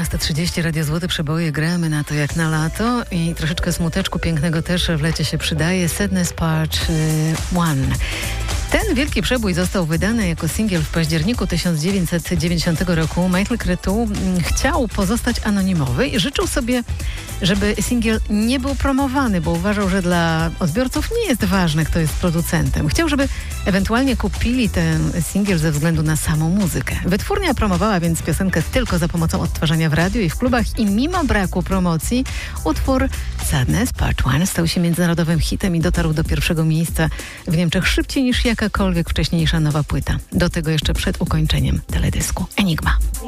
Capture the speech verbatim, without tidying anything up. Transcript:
osiemnasta trzydzieści, Radio Złote Przeboje, gramy na to jak na lato i troszeczkę smuteczku pięknego też w lecie się przydaje. Sadness Part One. Ten wielki przebój został wydany jako singiel w październiku tysiąc dziewięćset dziewięćdziesiątego roku. Michael Cretu chciał pozostać anonimowy i życzył sobie, żeby singiel nie był promowany, bo uważał, że dla odbiorców nie jest ważne, kto jest producentem. Chciał, żeby ewentualnie kupili ten singiel ze względu na samą muzykę. Wytwórnia promowała więc piosenkę tylko za pomocą odtwarzania w radiu i w klubach i mimo braku promocji utwór Sadness Part One stał się międzynarodowym hitem i dotarł do pierwszego miejsca w Niemczech szybciej niż jakakolwiek wcześniejsza nowa płyta. Do tego jeszcze przed ukończeniem teledysku Enigma.